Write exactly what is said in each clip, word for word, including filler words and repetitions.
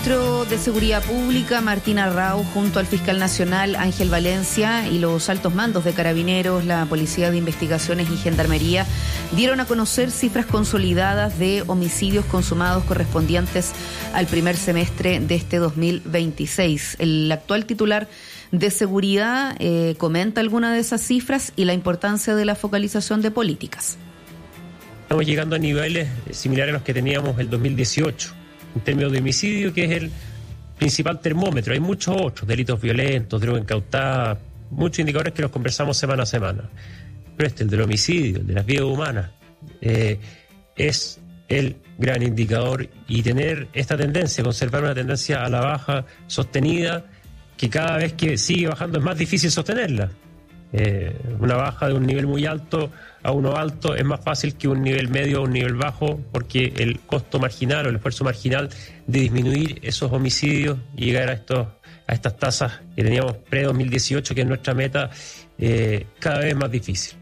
ministro de Seguridad Pública, Martín Arrau, junto al fiscal nacional, Ángel Valencia, y los altos mandos de Carabineros, la Policía de Investigaciones y Gendarmería, dieron a conocer cifras consolidadas de homicidios consumados correspondientes al primer semestre de este dos mil veintiséis. El actual titular de Seguridad eh, comenta algunas de esas cifras y la importancia de la focalización de políticas. Estamos llegando a niveles similares a los que teníamos el dos mil dieciocho. En términos de homicidio, que es el principal termómetro. Hay muchos otros, delitos violentos, droga incautada, muchos indicadores que los conversamos semana a semana. Pero este, el del homicidio, el de las vidas humanas, eh, es el gran indicador, y tener esta tendencia, conservar una tendencia a la baja sostenida, que cada vez que sigue bajando es más difícil sostenerla. Eh, una baja de un nivel muy alto a uno alto es más fácil que un nivel medio a un nivel bajo, porque el costo marginal o el esfuerzo marginal de disminuir esos homicidios y llegar a estos a estas tasas que teníamos pre dos mil dieciocho, que es nuestra meta, eh, cada vez más difícil.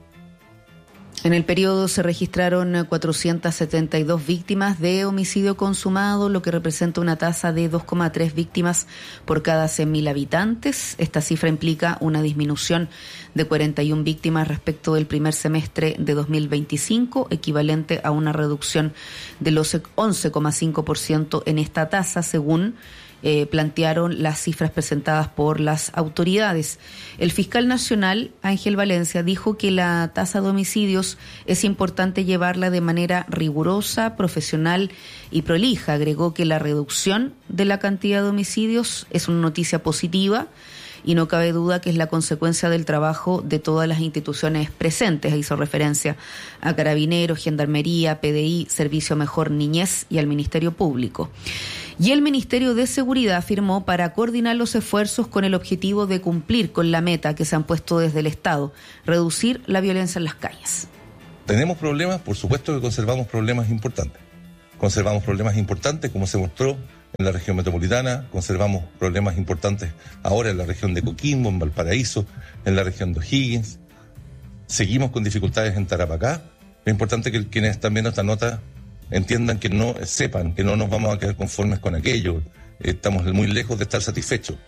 En el periodo se registraron cuatrocientas setenta y dos víctimas de homicidio consumado, lo que representa una tasa de dos coma tres víctimas por cada cien mil habitantes. Esta cifra implica una disminución de cuarenta y una víctimas respecto del primer semestre de dos mil veinticinco, equivalente a una reducción del once coma cinco por ciento en esta tasa, según Eh, plantearon las cifras presentadas por las autoridades. El fiscal nacional, Ángel Valencia, dijo que la tasa de homicidios es importante llevarla de manera rigurosa, profesional y prolija. Agregó que la reducción de la cantidad de homicidios es una noticia positiva y no cabe duda que es la consecuencia del trabajo de todas las instituciones presentes. Hizo referencia a Carabineros, Gendarmería, P D I, Servicio Mejor Niñez y al Ministerio Público. Y el Ministerio de Seguridad firmó para coordinar los esfuerzos con el objetivo de cumplir con la meta que se han puesto desde el Estado, reducir la violencia en las calles. ¿Tenemos problemas? Por supuesto que conservamos problemas importantes. Conservamos problemas importantes, como se mostró en la región metropolitana, conservamos problemas importantes ahora en la región de Coquimbo, en Valparaíso, en la región de O'Higgins. Seguimos con dificultades en Tarapacá. Es importante que quienes están viendo esta nota entiendan, que no sepan que no nos vamos a quedar conformes con aquello. Estamos muy lejos de estar satisfechos.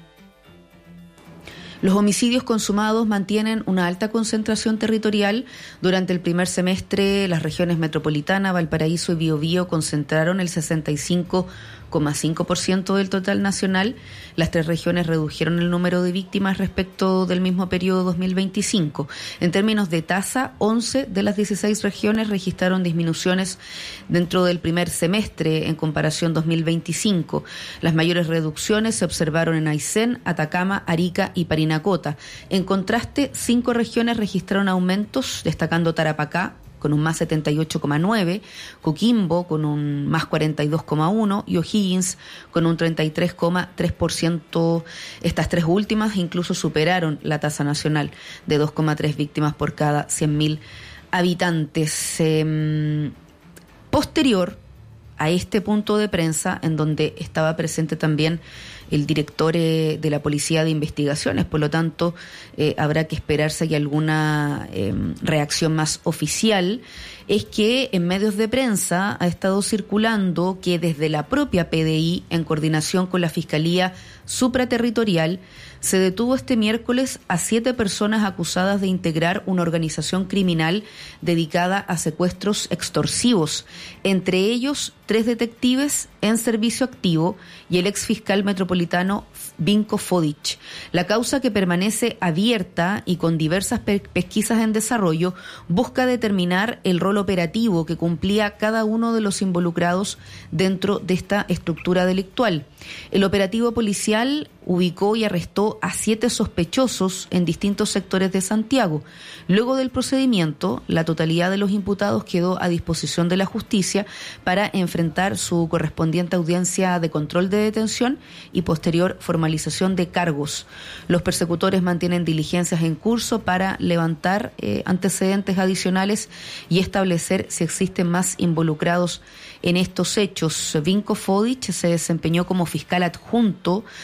Los homicidios consumados mantienen una alta concentración territorial. Durante el primer semestre, las regiones metropolitana, Valparaíso y Biobío concentraron el sesenta y cinco coma cinco por ciento del total nacional. Las tres regiones redujeron el número de víctimas respecto del mismo periodo dos mil veinticinco. En términos de tasa, once de las dieciséis regiones registraron disminuciones dentro del primer semestre en comparación dos mil veinticinco. Las mayores reducciones se observaron en Aysén, Atacama, Arica y Parinacota. En contraste, cinco regiones registraron aumentos, destacando Tarapacá con un más setenta y ocho coma nueve, Coquimbo con un más cuarenta y dos coma uno y O'Higgins con un treinta y tres coma tres por ciento. Estas tres últimas incluso superaron la tasa nacional de dos coma tres víctimas por cada cien mil habitantes. Eh, posterior a este punto de prensa, en donde estaba presente también el director eh, de la Policía de Investigaciones, por lo tanto eh, habrá que esperarse que alguna eh, reacción más oficial, es que en medios de prensa ha estado circulando que desde la propia P D I, en coordinación con la Fiscalía Supraterritorial, se detuvo este miércoles a siete personas acusadas de integrar una organización criminal dedicada a secuestros extorsivos, entre ellos tres detectives en servicio activo y el exfiscal metropolitano Vinko Fodic. La causa, que permanece abierta y con diversas pe- pesquisas en desarrollo, busca determinar el rol operativo que cumplía cada uno de los involucrados dentro de esta estructura delictual. El operativo policial ubicó y arrestó a siete sospechosos en distintos sectores de Santiago. Luego del procedimiento, la totalidad de los imputados quedó a disposición de la justicia para enfrentar su correspondiente audiencia de control de detención y posterior formalización de cargos. Los persecutores mantienen diligencias en curso para levantar eh, antecedentes adicionales y establecer si existen más involucrados en estos hechos. Vinko Fodic se desempeñó como fiscal adjunto de la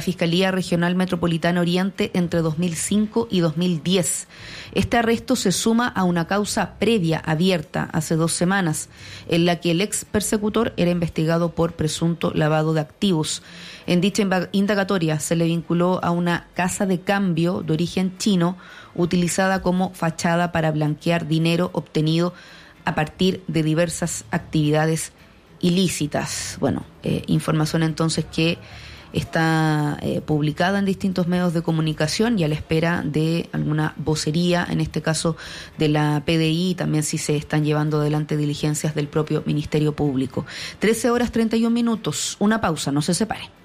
Fiscalía Regional Metropolitana Oriente entre dos mil cinco y dos mil diez. Este arresto se suma a una causa previa abierta hace dos semanas, en la que el ex persecutor era investigado por presunto lavado de activos. En dicha indagatoria se le vinculó a una casa de cambio de origen chino utilizada como fachada para blanquear dinero obtenido a partir de diversas actividades ilícitas. Bueno, eh, información entonces que está eh, publicada en distintos medios de comunicación y a la espera de alguna vocería, en este caso de la P D I, también si se están llevando adelante diligencias del propio Ministerio Público. trece horas treinta y un minutos, una pausa, no se separe.